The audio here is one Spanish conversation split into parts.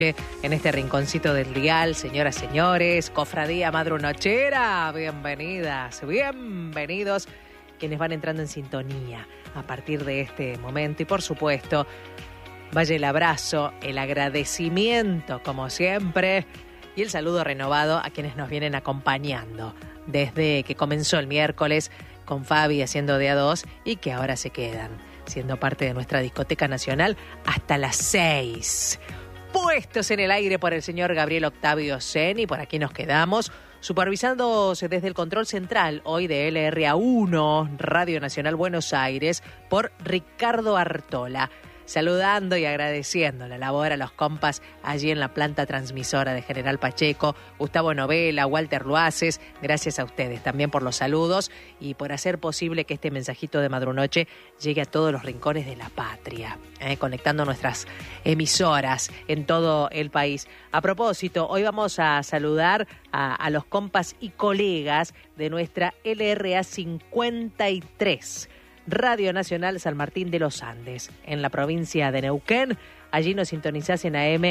En este rinconcito del dial, señoras, señores, Cofradía Madrunochera, bienvenidas, bienvenidos quienes van entrando en sintonía a partir de este momento y por supuesto, vaya el abrazo, el agradecimiento como siempre y el saludo renovado a quienes nos vienen acompañando desde que comenzó el miércoles con Fabi haciendo de a dos y que ahora se quedan siendo parte de nuestra discoteca nacional hasta las 6. Puestos en el aire por el señor Gabriel Octavio Seni, por aquí nos quedamos, supervisándose desde el control central hoy de LRA1, Radio Nacional Buenos Aires, por Ricardo Artola. Saludando y agradeciendo la labor a los compas allí en la planta transmisora de General Pacheco, Gustavo Novela, Walter Luaces, gracias a ustedes también por los saludos y por hacer posible que este mensajito de Madrunoche llegue a todos los rincones de la patria, conectando nuestras emisoras en todo el país. A propósito, hoy vamos a saludar a los compas y colegas de nuestra LRA 53. Radio Nacional San Martín de los Andes, en la provincia de Neuquén. Allí nos sintonizás en AM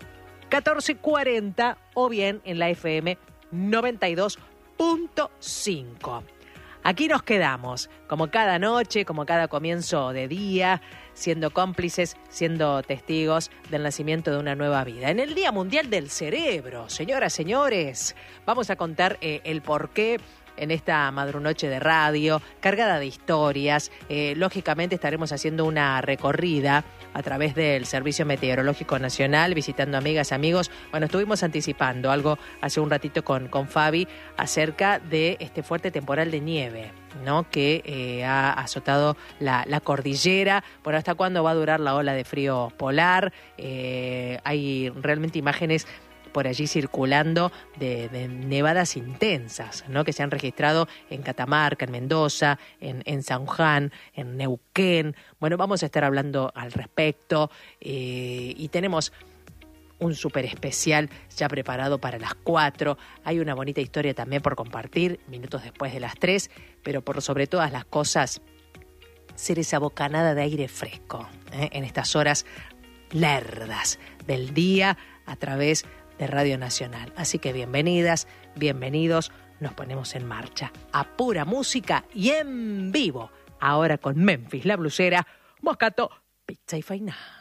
1440 o bien en la FM 92.5. Aquí nos quedamos, como cada noche, como cada comienzo de día, siendo cómplices, siendo testigos del nacimiento de una nueva vida. En el Día Mundial del Cerebro, señoras, señores, vamos a contar el porqué en esta madrunoche de radio, cargada de historias. Lógicamente estaremos haciendo una recorrida a través del Servicio Meteorológico Nacional, visitando amigas, amigos. Bueno, estuvimos anticipando algo hace un ratito con Fabi acerca de este fuerte temporal de nieve, ¿no? Que ha azotado la cordillera. Bueno, ¿hasta cuándo va a durar la ola de frío polar? Hay realmente imágenes por allí circulando de nevadas intensas, ¿no? Que se han registrado en Catamarca, en Mendoza, en San Juan, en Neuquén. Bueno, vamos a estar hablando al respecto y tenemos un súper especial ya preparado para las 4. Hay una bonita historia también por compartir, minutos después de las 3, pero por sobre todas las cosas, ser esa bocanada de aire fresco en estas horas lerdas del día a través de Radio Nacional. Así que bienvenidas, bienvenidos, nos ponemos en marcha a pura música y en vivo, ahora con Memphis la Blusera, Moscato, Pizza y Fainá.